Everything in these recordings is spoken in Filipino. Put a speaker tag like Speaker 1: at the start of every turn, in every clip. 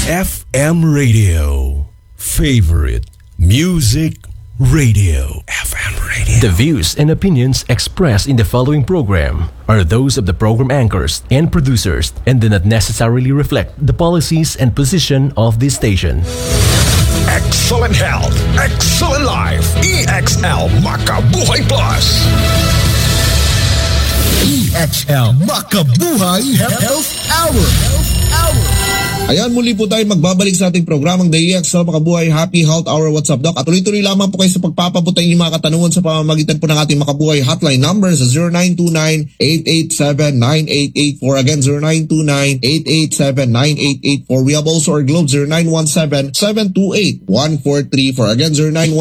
Speaker 1: FM Radio. Favorite Music Radio. FM Radio.
Speaker 2: The views and opinions expressed in the following program are those of the program anchors and producers and do not necessarily reflect the policies and position of this station.
Speaker 1: Excellent health, excellent life. EXL Makabuhay Plus.
Speaker 3: EXL Makabuhay Health Hour.
Speaker 4: Ayan, muli po tayo magbabalik sa ating programang The EXL Makabuhay Happy Health Hour. What's up, Doc? At tuloy-tuloy lamang po kayo sa pagpapabot ng inyong mga katanungan sa pamamagitan po ng ating Makabuhay hotline number sa 0929-887-9884. Again, 0929-887-9884. We have also our Globe 0917-728-1434. Again,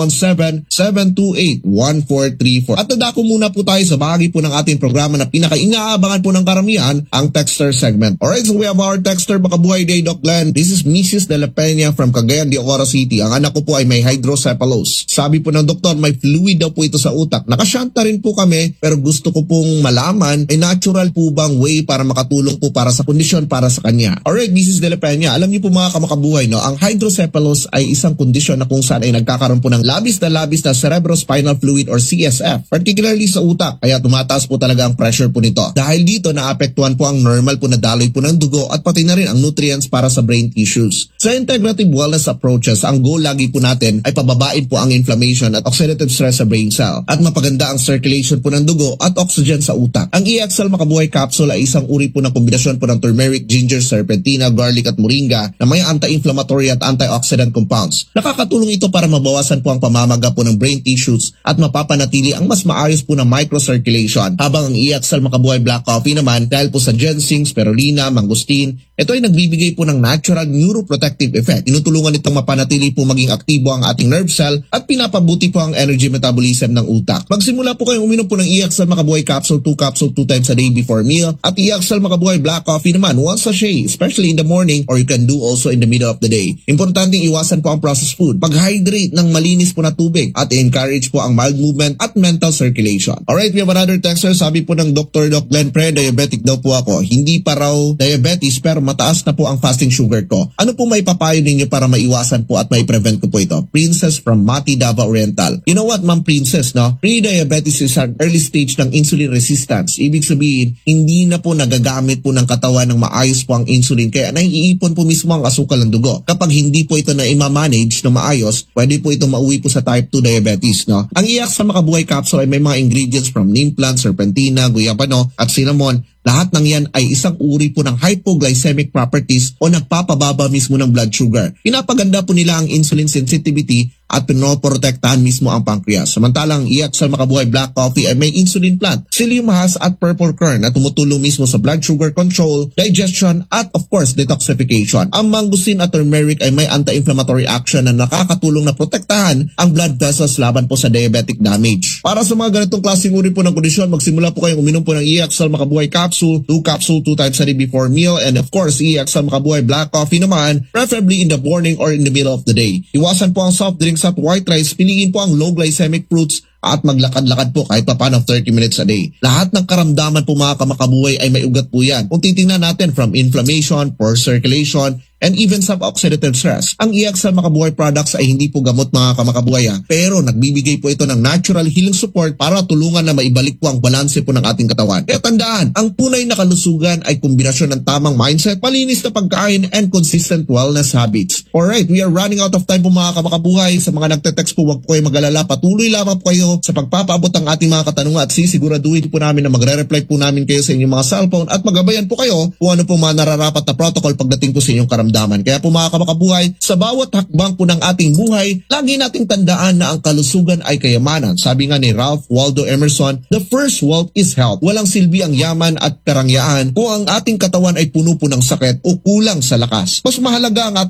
Speaker 4: 0917-728-1434. At nadako muna po tayo sa bahagi po ng ating programa na pinaka-inaabangan po ng karamihan, ang texter segment. Alright, so we have our texter Makabuhay Day, Doc Glenn. This is Mrs. De La Peña from Cagayan de Oro City. Ang anak ko po ay may hydrocephalus. Sabi po ng doktor, may fluid daw po ito sa utak. Nakasyanta rin po kami, pero gusto ko pong malaman, may natural po bang way para makatulong po para sa kondisyon para sa kanya? Alright, Mrs. De La Peña, alam niyo po mga kamakabuhay, no? Ang hydrocephalus ay isang kondisyon na kung saan ay nagkakaroon po ng labis na cerebrospinal fluid or CSF, particularly sa utak. Kaya tumataas po talaga ang pressure po nito. Dahil dito, naapektuhan po ang normal po na daloy po ng dugo at pati na rin ang nutrients para sa brain tissues. Sa integrative wellness approaches, ang goal lagi po natin ay pababain po ang inflammation at oxidative stress sa brain cell at mapaganda ang circulation po ng dugo at oxygen sa utak. Ang EXL Makabuhay Capsule ay isang uri po ng kombinasyon po ng turmeric, ginger, serpentina, garlic at moringa na may anti-inflammatory at antioxidant compounds. Nakakatulong ito para mabawasan po ang pamamaga po ng brain tissues at mapapanatili ang mas maayos po na microcirculation. Habang ang EXL Makabuhay Black Coffee naman, dahil po sa ginseng, spirulina, mangosteen, ito ay nagbibigay po ng natural neuroprotective effect. Tinutulungan itong mapanatili po maging aktibo ang ating nerve cell at pinapabuti po ang energy metabolism ng utak. Magsimula po kayong uminom po ng EXL Makabuhay Capsule, 2 capsule 2 times a day before meal, at EXL Makabuhay Black Coffee naman, 1 sachet, especially in the morning, or you can do also in the middle of the day. Importanteng iwasan po ang processed food, pag-hydrate ng malinis po na tubig, at encourage po ang mild movement at mental circulation. Alright, we have another texter. Sabi po ng Dr. Doc Glenn, pre-diabetic daw po ako. Hindi pa raw diabetes pero mataas na po ang fasting sugar ko. Ano po may papayo ninyo para maiwasan po at mai-prevent ko po ito? Princess from Mati, Davao Oriental. You know what, Ma'am Princess, no? Pre-diabetes is an early stage ng insulin resistance. Ibig sabihin, hindi na po nagagamit po ng katawan ng maayos po ang insulin. Kaya naiipon po mismo ang asukal ng dugo. Kapag hindi po ito na i-manage na maayos, pwede po ito mauwi po sa type 2 diabetes, no? Ang EXL Makabuhay Capsule ay may mga ingredients from neem plant, serpentina, guyabano, at cinnamon. Lahat ng yan ay isang uri po ng hypoglycemic properties o nagpapababa mismo ng blood sugar. Pinapaganda po nila ang insulin sensitivity at pinoprotektahan mismo ang pancreas. Samantalang EXL Makabuhay Black Coffee ay may insulin plant, psyllium husk at purple kern na tumutulong mismo sa blood sugar control, digestion at of course detoxification. Ang mangosteen at turmeric ay may anti-inflammatory action na nakakatulong na protektahan ang blood vessels laban po sa diabetic damage. Para sa mga ganitong klaseng uri po ng kondisyon, magsimula po kayong uminom po ng EXL Makabuhay Capsule, 2 capsule 2 times a day before meal, and of course EXL Makabuhay Black Coffee naman, preferably in the morning or in the middle of the day. Iwasan po ang soft drinks at white rice, piliin po ang low glycemic fruits at maglakad-lakad po kahit paano 30 minutes a day. Lahat ng karamdaman po mga kamakabuhay ay may ugat po yan. Kung titingnan natin from inflammation, poor circulation, and even sub-oxidative stress. Ang EXL Makabuhay products ay hindi po gamot mga kamakabuhay pero nagbibigay po ito ng natural healing support para tulungan na maibalik po ang balanse po ng ating katawan. Kaya tandaan, ang tunay na kalusugan ay kombinasyon ng tamang mindset, malinis na pagkain, and consistent wellness habits. Alright, we are running out of time po mga kamakabuhay. Sa mga nagte-text po, huwag po kayo mag-alala. Patuloy lamang po kayo sa pagpapaabot ng ating mga katanungan at sisiguraduhin po namin na magre-reply po namin kayo sa inyong mga cellphone at magabayan po kayo kung ano po mga nararapat na protocol pagdating po sa inyong karamdaman. Kaya po mga kamakabuhay, sa bawat hakbang po ng ating buhay, lagi nating tandaan na ang kalusugan ay kayamanan. Sabi nga ni Ralph Waldo Emerson, the first wealth is health. Walang silbi ang yaman at karangyaan kung ang ating katawan ay puno po ng sakit o kulang sa lakas. Mas mahalaga ang ating kalusugan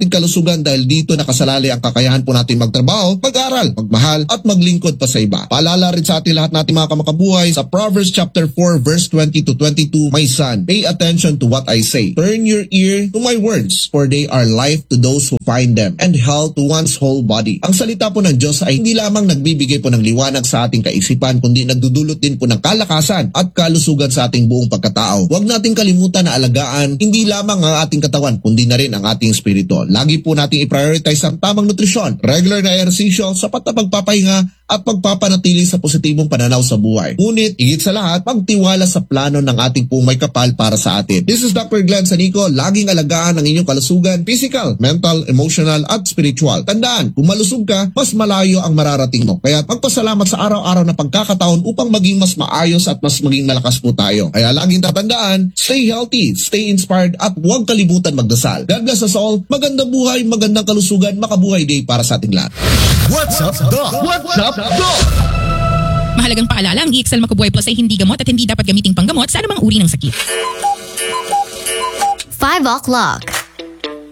Speaker 4: kalusugan dahil dito nakasalalay ang kakayahan po natin magtrabaho, mag-aral, magmahal at maglingkod pa sa iba. Paalala rin sa atin lahat natin mga kamakabuhay sa Proverbs chapter 4 verse 20 to 22, "My son, pay attention to what I say. Turn your ear to my words, for they are life to those who find them and health to one's whole body." Ang salita po ng Diyos ay hindi lamang nagbibigay po ng liwanag sa ating kaisipan, kundi nagdudulot din po ng kalakasan at kalusugan sa ating buong pagkatao. Huwag nating kalimutan na alagaan hindi lamang ang ating katawan, kundi na rin ang ating espiritu. Lagi po nating i-prioritize ang tamang nutrisyon, regular na ehersisyo, sapat na pagpapahinga at pagpapanatili sa positibong pananaw sa buhay. Ngunit, higit sa lahat, pagtiwala sa plano ng ating pong may kapal para sa atin. This is Dr. Glenn Sanico, laging alagaan ang inyong kalusugan, physical, mental, emotional, at spiritual. Tandaan, kung malusog ka, mas malayo ang mararating mo. Kaya magpasalamat sa araw-araw na pagkakataon upang maging mas maayos at mas maging malakas po tayo. Kaya laging tatandaan, stay healthy, stay inspired, at huwag kalimutan magdasal. God bless us all. Magandang buhay, magandang kalusugan, makabuhay day para sa ating lahat.
Speaker 3: What's up, Doc? What's up, Doc?
Speaker 5: Mahalagang paalala, ang EXL Macabuhay Plus ay hindi gamot at hindi dapat gamiting panggamot sa anumang uri ng sakit.
Speaker 6: 5 o'clock.